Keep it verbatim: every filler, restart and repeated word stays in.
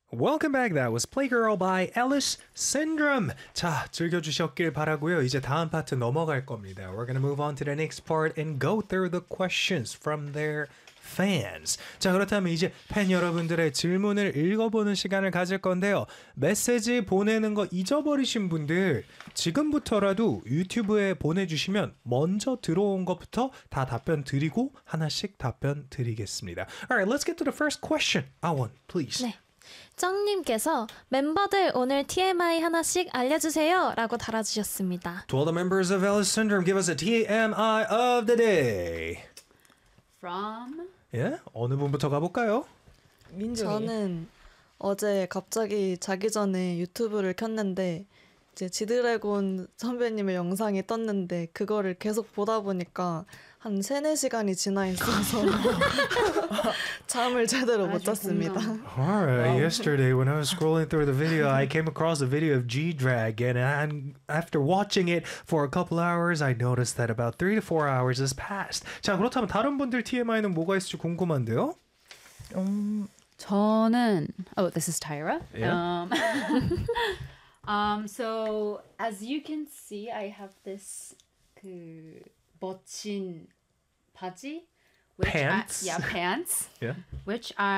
Welcome back. That was Playgirl by Alice Syndrome. 자, 즐겨주셨길 바라고요. 이제 다음 파트 넘어갈 겁니다. We're gonna move on to the next part and go through the questions from their fans. 자, 그렇다면 이제 팬 여러분들의 질문을 읽어보는 시간을 가질 건데요. 메시지 보내는 거 잊어버리신 분들 지금부터라도 유튜브에 보내주시면 먼저 들어온 것부터 다 답변 드리고 하나씩 답변 드리겠습니다. Alright, let's get to the first question. 아원, please. 네. 쩡님께서 멤버들 오늘 티엠아이 하나씩 알려주세요 라고 달아주셨습니다. To all the members of Alice Syndrome, give us a T M I of the day. From? 예? 어느 분부터 가볼까요? 민정이. 저는 어제 갑자기 자기 전에 유튜브를 켰는데 이제 지드래곤 선배님의 영상이 떴는데 그거를 계속 보다 보니까 한 세네 시간이 지나 있어서 잠을 제대로 못 잤습니다. Alright, yesterday when I was scrolling through the video, I came across a video of G-Dragon, and after watching it for a couple hours, I noticed that about three to four hours has passed. 자, 그렇다면 다른 분들 티엠아이는 뭐가 있을지 궁금한데요? 음, 저는 oh, this is Tyra. Yeah. Um, um, so as you can see, I have this 그 멋진 바지, which Pants. I, yeah, pants, Yeah. which I